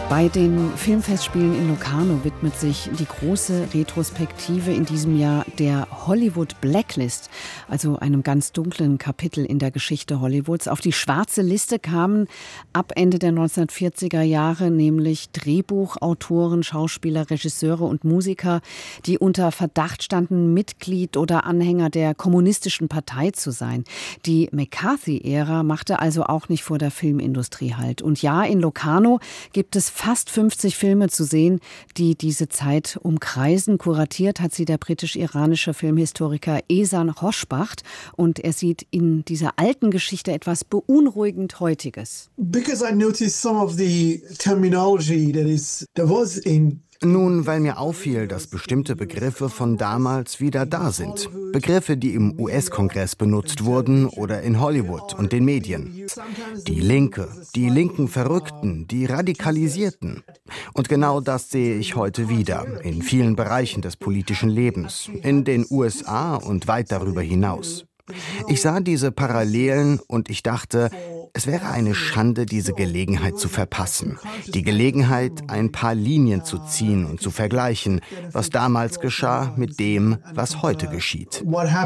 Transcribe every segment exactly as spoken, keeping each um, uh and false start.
Bei den Filmfestspielen in Locarno widmet sich die große Retrospektive in diesem Jahr der Hollywood Blacklist, also einem ganz dunklen Kapitel in der Geschichte Hollywoods. Auf die schwarze Liste kamen ab Ende der neunzehnhundertvierziger Jahre nämlich Drehbuchautoren, Schauspieler, Regisseure und Musiker, die unter Verdacht standen, Mitglied oder Anhänger der kommunistischen Partei zu sein. Die McCarthy-Ära machte also auch nicht vor der Filmindustrie Halt. Und ja, in Locarno gibt es fast fünfzig Filme zu sehen, die diese Zeit umkreisen. Kuratiert hat sie der britisch-iranische Filmhistoriker Ehsan Roschbacht. Und er sieht in dieser alten Geschichte etwas beunruhigend Heutiges. Because I noticed some of the terminology that is that was in Nun, weil mir auffiel, dass bestimmte Begriffe von damals wieder da sind. Begriffe, die im U S-Kongress benutzt wurden oder in Hollywood und den Medien. Die Linke, die linken Verrückten, die Radikalisierten. Und genau das sehe ich heute wieder, in vielen Bereichen des politischen Lebens, in den U S A und weit darüber hinaus. Ich sah diese Parallelen und ich dachte, es wäre eine Schande, diese Gelegenheit zu verpassen. Die Gelegenheit, ein paar Linien zu ziehen und zu vergleichen, was damals geschah mit dem, was heute geschieht.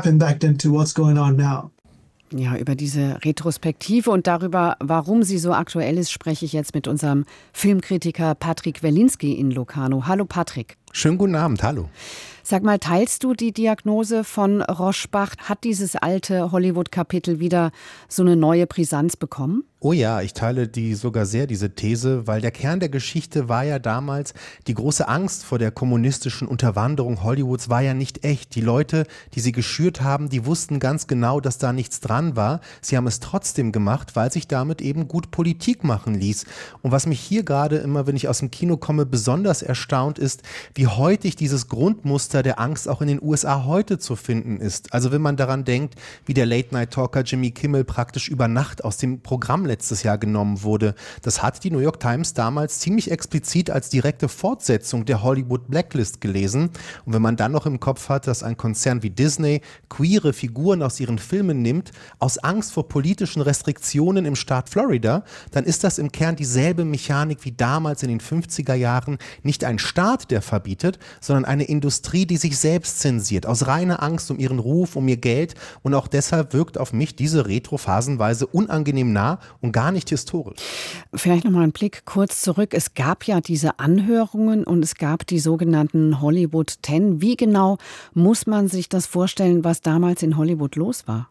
Ja, über diese Retrospektive und darüber, warum sie so aktuell ist, spreche ich jetzt mit unserem Filmkritiker Patrick Werlinski in Locarno. Hallo Patrick. Schönen guten Abend, hallo. Sag mal, teilst du die Diagnose von Roschbacht? Hat dieses alte Hollywood-Kapitel wieder so eine neue Brisanz bekommen? Oh ja, ich teile die sogar sehr, diese These, weil der Kern der Geschichte war ja damals, die große Angst vor der kommunistischen Unterwanderung Hollywoods war ja nicht echt. Die Leute, die sie geschürt haben, die wussten ganz genau, dass da nichts dran war. Sie haben es trotzdem gemacht, weil sich damit eben gut Politik machen ließ. Und was mich hier gerade immer, wenn ich aus dem Kino komme, besonders erstaunt ist, wie heutig dieses Grundmuster der Angst auch in den U S A heute zu finden ist. Also wenn man daran denkt, wie der Late-Night-Talker Jimmy Kimmel praktisch über Nacht aus dem Programm letztes Jahr genommen wurde. Das hat die New York Times damals ziemlich explizit als direkte Fortsetzung der Hollywood Blacklist gelesen. Und wenn man dann noch im Kopf hat, dass ein Konzern wie Disney queere Figuren aus ihren Filmen nimmt, aus Angst vor politischen Restriktionen im Staat Florida, dann ist das im Kern dieselbe Mechanik wie damals in den fünfziger Jahren. Nicht ein Staat, der verbietet, sondern eine Industrie, die sich selbst zensiert, aus reiner Angst um ihren Ruf, um ihr Geld. Und auch deshalb wirkt auf mich diese Retro phasenweise unangenehm nah und gar nicht historisch. Vielleicht noch mal einen Blick kurz zurück. Es gab ja diese Anhörungen und es gab die sogenannten Hollywood Ten. Wie genau muss man sich das vorstellen, was damals in Hollywood los war?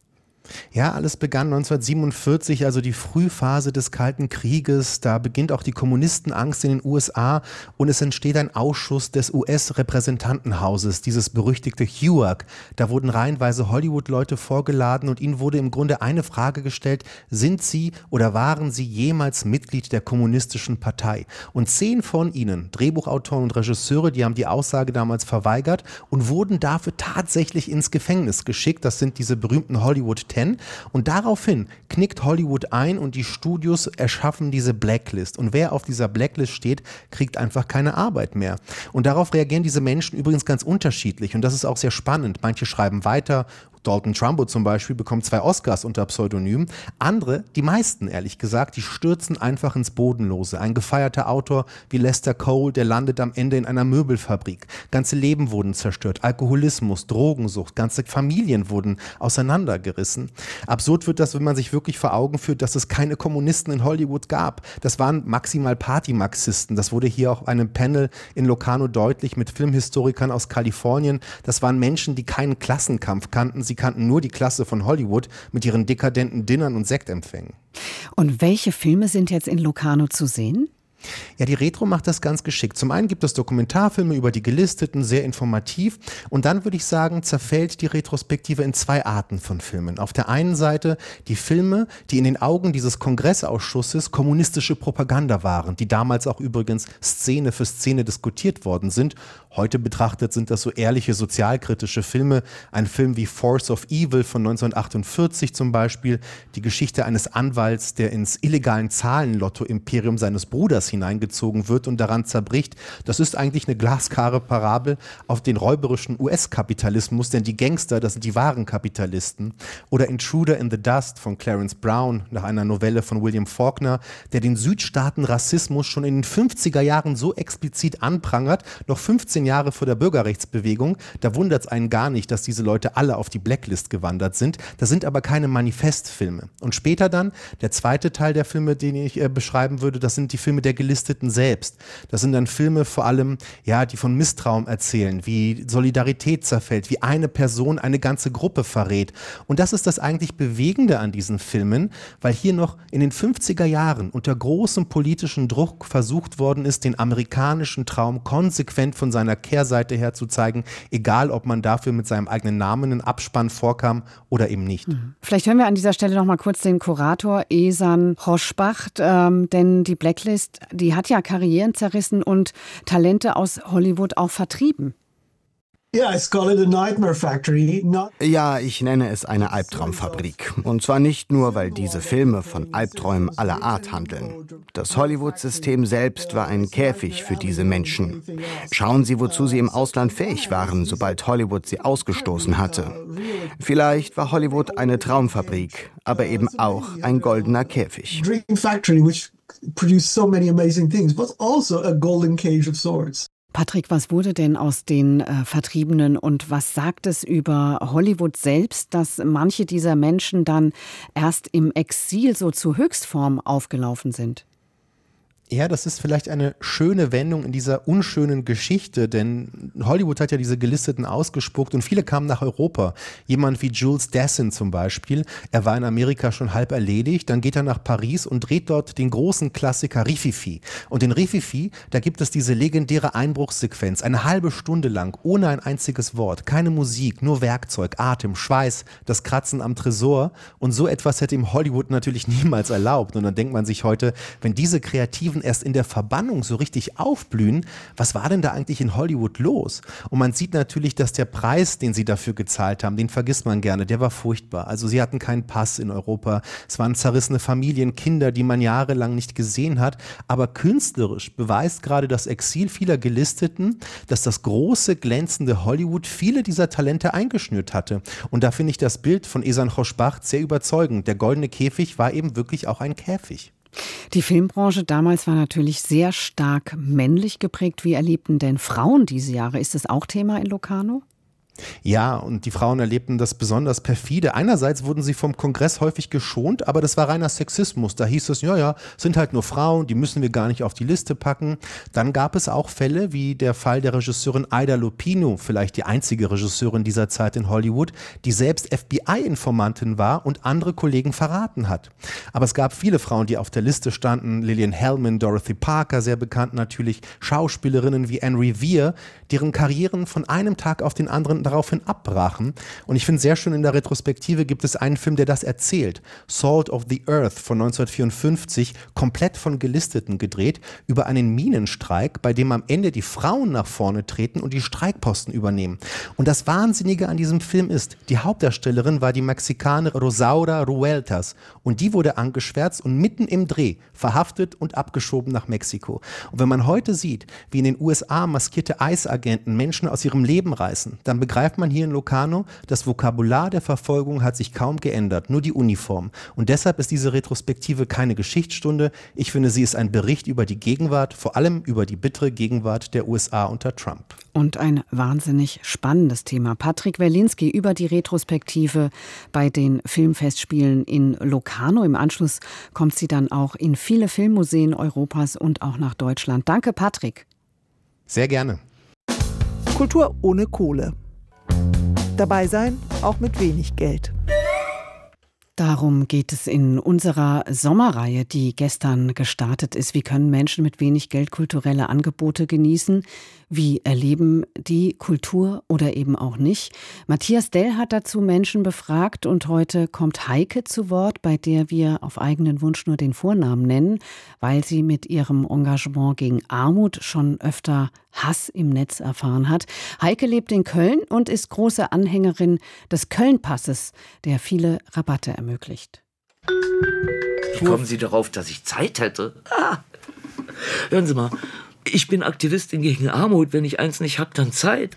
Ja, alles begann neunzehnhundertsiebenundvierzig, also die Frühphase des Kalten Krieges. Da beginnt auch die Kommunistenangst in den U S A und es entsteht ein Ausschuss des U S-Repräsentantenhauses, dieses berüchtigte H U A C. Da wurden reihenweise Hollywood-Leute vorgeladen und ihnen wurde im Grunde eine Frage gestellt: Sind sie oder waren sie jemals Mitglied der kommunistischen Partei? Und zehn von ihnen, Drehbuchautoren und Regisseure, die haben die Aussage damals verweigert und wurden dafür tatsächlich ins Gefängnis geschickt. Das sind diese berühmten Hollywood Ten. Und daraufhin knickt Hollywood ein und die Studios erschaffen diese Blacklist. Und wer auf dieser Blacklist steht, kriegt einfach keine Arbeit mehr. Und darauf reagieren diese Menschen übrigens ganz unterschiedlich. Und das ist auch sehr spannend. Manche schreiben weiter. Dalton Trumbo zum Beispiel bekommt zwei Oscars unter Pseudonym. Andere, die meisten ehrlich gesagt, die stürzen einfach ins Bodenlose. Ein gefeierter Autor wie Lester Cole, der landet am Ende in einer Möbelfabrik. Ganze Leben wurden zerstört. Alkoholismus, Drogensucht, ganze Familien wurden auseinandergerissen. Absurd wird das, wenn man sich wirklich vor Augen führt, dass es keine Kommunisten in Hollywood gab. Das waren maximal Partymarxisten. Das wurde hier auch einem Panel in Locarno deutlich mit Filmhistorikern aus Kalifornien. Das waren Menschen, die keinen Klassenkampf kannten. Sie kannten nur die Klasse von Hollywood mit ihren dekadenten Dinnern und Sektempfängen. Und welche Filme sind jetzt in Locarno zu sehen? Ja, die Retro macht das ganz geschickt. Zum einen gibt es Dokumentarfilme über die Gelisteten, sehr informativ. Und dann würde ich sagen, zerfällt die Retrospektive in zwei Arten von Filmen. Auf der einen Seite die Filme, die in den Augen dieses Kongressausschusses kommunistische Propaganda waren, die damals auch übrigens Szene für Szene diskutiert worden sind. Heute betrachtet sind das so ehrliche sozialkritische Filme. Ein Film wie Force of Evil von neunzehnhundertachtundvierzig zum Beispiel. Die Geschichte eines Anwalts, der ins illegalen Zahlenlotto-Imperium seines Bruders hineingezogen wird und daran zerbricht. Das ist eigentlich eine glasklare Parabel auf den räuberischen U S-Kapitalismus, denn die Gangster, das sind die wahren Kapitalisten. Oder Intruder in the Dust von Clarence Brown, nach einer Novelle von William Faulkner, der den Südstaaten-Rassismus schon in den fünfziger Jahren so explizit anprangert, noch fünfzehn Jahre vor der Bürgerrechtsbewegung. Da wundert es einen gar nicht, dass diese Leute alle auf die Blacklist gewandert sind. Das sind aber keine Manifestfilme. Und später dann, der zweite Teil der Filme, den ich äh, beschreiben würde, das sind die Filme der Gelisteten selbst. Das sind dann Filme vor allem, ja, die von Misstrauen erzählen, wie Solidarität zerfällt, wie eine Person eine ganze Gruppe verrät. Und das ist das eigentlich Bewegende an diesen Filmen, weil hier noch in den fünfziger Jahren unter großem politischen Druck versucht worden ist, den amerikanischen Traum konsequent von seiner Kehrseite her zu zeigen, egal ob man dafür mit seinem eigenen Namen in Abspann vorkam oder eben nicht. Vielleicht hören wir an dieser Stelle noch mal kurz den Kurator Ehsan Hoschbach, ähm, denn die Blacklist, die hat ja Karrieren zerrissen und Talente aus Hollywood auch vertrieben. Yeah, I call it a nightmare factory. Not Ja, ich nenne es eine Albtraumfabrik. Und zwar nicht nur, weil diese Filme von Albträumen aller Art handeln. Das Hollywood-System selbst war ein Käfig für diese Menschen. Schauen Sie, wozu sie im Ausland fähig waren, sobald Hollywood sie ausgestoßen hatte. Vielleicht war Hollywood eine Traumfabrik, aber eben auch ein goldener Käfig. dream factory which produced so many amazing things, but also a golden cage of sorts. Patrick, was wurde denn aus den äh, Vertriebenen und was sagt es über Hollywood selbst, dass manche dieser Menschen dann erst im Exil so zur Höchstform aufgelaufen sind? Ja, das ist vielleicht eine schöne Wendung in dieser unschönen Geschichte, denn Hollywood hat ja diese Gelisteten ausgespuckt und viele kamen nach Europa. Jemand wie Jules Dassin zum Beispiel, er war in Amerika schon halb erledigt, dann geht er nach Paris und dreht dort den großen Klassiker Rififi. Und in Rififi, da gibt es diese legendäre Einbruchssequenz, eine halbe Stunde lang, ohne ein einziges Wort, keine Musik, nur Werkzeug, Atem, Schweiß, das Kratzen am Tresor. Und so etwas hätte ihm Hollywood natürlich niemals erlaubt. Und dann denkt man sich heute, wenn diese kreativen erst in der Verbannung so richtig aufblühen, was war denn da eigentlich in Hollywood los? Und man sieht natürlich, dass der Preis, den sie dafür gezahlt haben, den vergisst man gerne, der war furchtbar. Also sie hatten keinen Pass in Europa, es waren zerrissene Familien, Kinder, die man jahrelang nicht gesehen hat, aber künstlerisch beweist gerade das Exil vieler Gelisteten, dass das große, glänzende Hollywood viele dieser Talente eingeschnürt hatte. Und da finde ich das Bild von Ehsan Hoschbach sehr überzeugend. Der goldene Käfig war eben wirklich auch ein Käfig. Die Filmbranche damals war natürlich sehr stark männlich geprägt. Wie erlebten denn Frauen diese Jahre? Ist das auch Thema in Locarno? Ja, und die Frauen erlebten das besonders perfide. Einerseits wurden sie vom Kongress häufig geschont, aber das war reiner Sexismus. Da hieß es, ja, ja, sind halt nur Frauen, die müssen wir gar nicht auf die Liste packen. Dann gab es auch Fälle wie der Fall der Regisseurin Ida Lupino, vielleicht die einzige Regisseurin dieser Zeit in Hollywood, die selbst F B I-Informantin war und andere Kollegen verraten hat. Aber es gab viele Frauen, die auf der Liste standen. Lillian Hellman, Dorothy Parker, sehr bekannt natürlich, Schauspielerinnen wie Anne Revere, deren Karrieren von einem Tag auf den anderen daraufhin abbrachen. Und ich finde sehr schön, in der Retrospektive gibt es einen Film, der das erzählt. Salt of the Earth von neunzehnhundertvierundfünfzig, komplett von Gelisteten gedreht, über einen Minenstreik, bei dem am Ende die Frauen nach vorne treten und die Streikposten übernehmen. Und das Wahnsinnige an diesem Film ist, die Hauptdarstellerin war die Mexikanerin Rosaura Rueltas und die wurde angeschwärzt und mitten im Dreh verhaftet und abgeschoben nach Mexiko. Und wenn man heute sieht, wie in den U S A maskierte I C E-Agenten Menschen aus ihrem Leben reißen, dann begreift man hier in Locarno, das Vokabular der Verfolgung hat sich kaum geändert, nur die Uniform. Und deshalb ist diese Retrospektive keine Geschichtsstunde. Ich finde, sie ist ein Bericht über die Gegenwart, vor allem über die bittere Gegenwart der U S A unter Trump. Und ein wahnsinnig spannendes Thema. Patrick Werlinski über die Retrospektive bei den Filmfestspielen in Locarno. Im Anschluss kommt sie dann auch in viele Filmmuseen Europas und auch nach Deutschland. Danke, Patrick. Sehr gerne. Kultur ohne Kohle. Dabei sein, auch mit wenig Geld. Darum geht es in unserer Sommerreihe, die gestern gestartet ist. Wie können Menschen mit wenig Geld kulturelle Angebote genießen? Wie erleben die Kultur oder eben auch nicht? Matthias Dell hat dazu Menschen befragt und heute kommt Heike zu Wort, bei der wir auf eigenen Wunsch nur den Vornamen nennen, weil sie mit ihrem Engagement gegen Armut schon öfter Hass im Netz erfahren hat. Heike lebt in Köln und ist große Anhängerin des Köln-Passes, der viele Rabatte ermöglicht. Wie kommen Sie darauf, dass ich Zeit hätte? Ah. Hören Sie mal, ich bin Aktivistin gegen Armut. Wenn ich eins nicht hab, dann Zeit.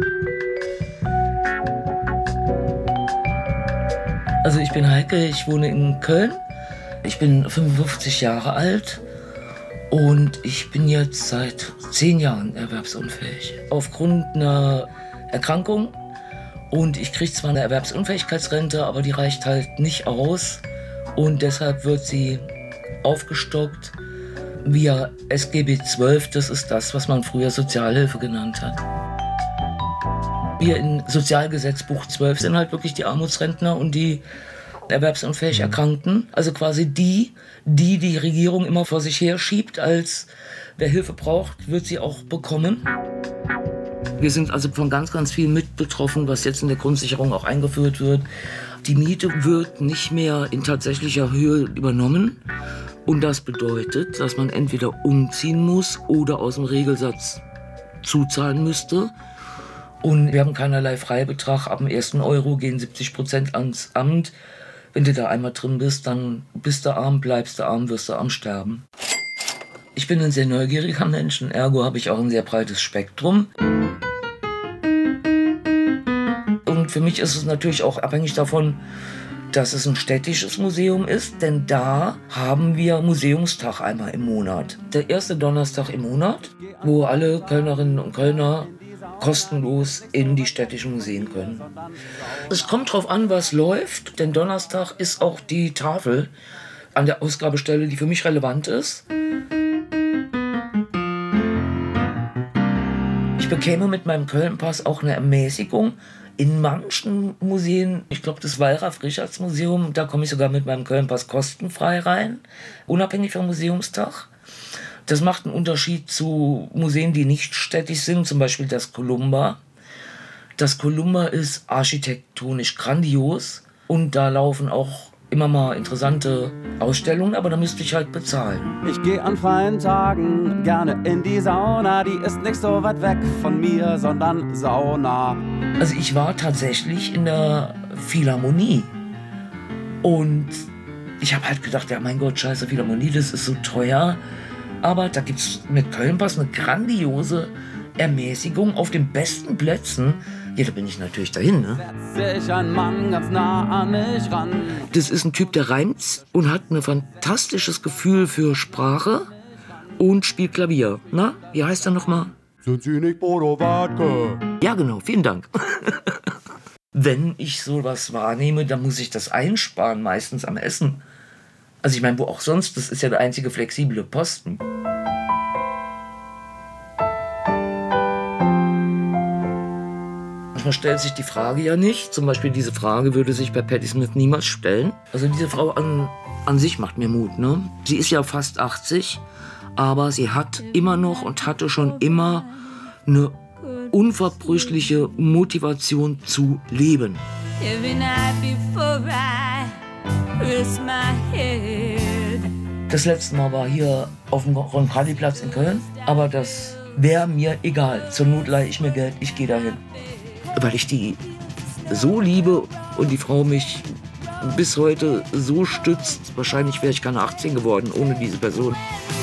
Also ich bin Heike, ich wohne in Köln. Ich bin fünfundfünfzig Jahre alt und ich bin jetzt seit zehn Jahren erwerbsunfähig. Aufgrund einer Erkrankung. Und ich kriege zwar eine Erwerbsunfähigkeitsrente, aber die reicht halt nicht aus. Und deshalb wird sie aufgestockt via S G B zwölf. Das ist das, was man früher Sozialhilfe genannt hat. Wir in Sozialgesetzbuch zwölf sind halt wirklich die Armutsrentner und die erwerbsunfähig Erkrankten. Also quasi die, die die Regierung immer vor sich her schiebt, als wer Hilfe braucht, wird sie auch bekommen. Wir sind also von ganz, ganz viel mit betroffen, was jetzt in der Grundsicherung auch eingeführt wird. Die Miete wird nicht mehr in tatsächlicher Höhe übernommen. Und das bedeutet, dass man entweder umziehen muss oder aus dem Regelsatz zuzahlen müsste. Und wir haben keinerlei Freibetrag. Ab dem ersten Euro gehen siebzig Prozent ans Amt. Wenn du da einmal drin bist, dann bist du arm, bleibst du arm, wirst du am Sterben. Ich bin ein sehr neugieriger Mensch, ergo habe ich auch ein sehr breites Spektrum. Und für mich ist es natürlich auch abhängig davon, dass es ein städtisches Museum ist, denn da haben wir Museumstag einmal im Monat. Der erste Donnerstag im Monat, wo alle Kölnerinnen und Kölner kostenlos in die städtischen Museen können. Es kommt drauf an, was läuft, denn Donnerstag ist auch die Tafel an der Ausgabestelle, die für mich relevant ist. Ich bekäme mit meinem Köln-Pass auch eine Ermäßigung. In manchen Museen, ich glaube das Wallraf-Richards-Museum, da komme ich sogar mit meinem Köln-Pass kostenfrei rein, unabhängig vom Museumstag. Das macht einen Unterschied zu Museen, die nicht städtisch sind, zum Beispiel das Columba. Das Columba ist architektonisch grandios und da laufen auch immer mal interessante Ausstellungen, aber da müsste ich halt bezahlen. Ich gehe an freien Tagen gerne in die Sauna, die ist nicht so weit weg von mir, sondern saunah. Also ich war tatsächlich in der Philharmonie und ich habe halt gedacht, ja mein Gott, scheiße, Philharmonie, das ist so teuer. Aber da gibt es mit Köln-Pass eine grandiose Ermäßigung auf den besten Plätzen. Ja, da bin ich natürlich dahin, ne? Setz sich ein Mann ganz nah an mich ran. Das ist ein Typ, der reimt und hat ein fantastisches Gefühl für Sprache und spielt Klavier. Na, wie heißt er nochmal? Sind Sie nicht Bodo Wartke? Ja, genau, vielen Dank. Wenn ich sowas wahrnehme, dann muss ich das einsparen, meistens am Essen. Also ich meine, wo auch sonst, das ist ja der einzige flexible Posten. Manchmal stellt sich die Frage ja nicht. Zum Beispiel diese Frage würde sich bei Patti Smith niemals stellen. Also diese Frau an, an sich macht mir Mut, ne? Sie ist ja fast achtzig, aber sie hat immer noch und hatte schon immer eine unverbrüchliche Motivation zu leben. Das letzte Mal war hier auf dem Roncalli-Platz in Köln, aber das wäre mir egal. Zur Not leihe ich mir Geld, ich gehe dahin. Weil ich die so liebe und die Frau mich bis heute so stützt. Wahrscheinlich wäre ich keine achtzehn geworden ohne diese Person.